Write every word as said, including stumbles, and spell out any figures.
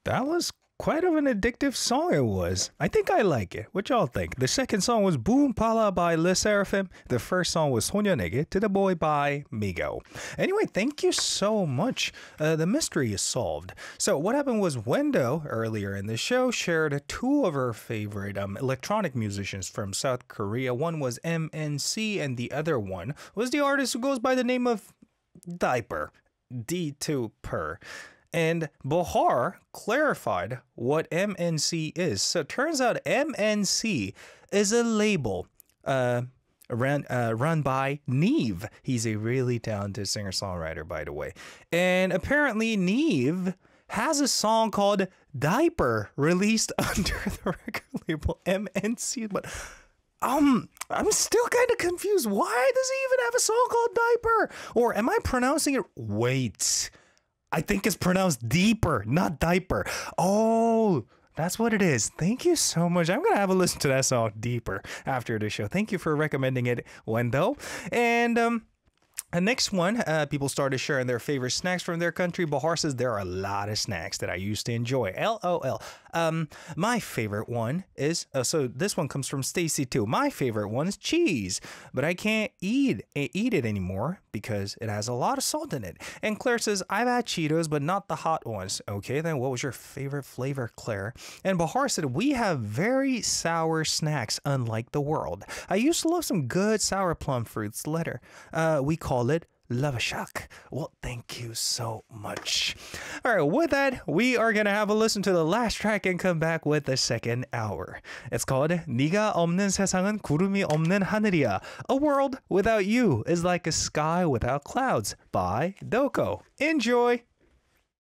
That was quite of an addictive song it was. I think I like it. What y'all think? The second song was Boom Pala by Le Seraphim. The first song was 소년에게 To the Boy by Migo. Anyway, thank you so much. Uh, the mystery is solved. So what happened was Wendo earlier in the show shared two of her favorite um, electronic musicians from South Korea. One was M N C and the other one was the artist who goes by the name of Diaper. D two Per. And Bahar clarified what M N C is. So it turns out M N C is a label uh, run, uh, run by Neve. He's a really talented singer-songwriter, by the way. And apparently Neve has a song called Diaper released under the record label M N C. But um, I'm still kind of confused. Why does he even have a song called Diaper? Or am I pronouncing it? Wait. I think it's pronounced deeper, not diaper. Oh, that's what it is. Thank you so much. I'm going to have a listen to that song, Deeper, after the show. Thank you for recommending it, Wendo. And um, the next one, uh, people started sharing their favorite snacks from their country. Bahar says there are a lot of snacks that I used to enjoy. L O L. Um, my favorite one is, uh, so this one comes from Stacy too. My favorite one is cheese, but I can't eat, eat it anymore because it has a lot of salt in it. And Claire says, I've had Cheetos, but not the hot ones. Okay, then what was your favorite flavor, Claire? And Bahar said, we have very sour snacks, unlike the world. I used to love some good sour plum fruits later. Uh, we call it Love a Shock. Well, thank you so much. All right, with that, we are going to have a listen to the last track and come back with the second hour. It's called 네가 없는 세상은 구름이 없는 하늘이야. A world without you is like a sky without clouds by Doko. Enjoy!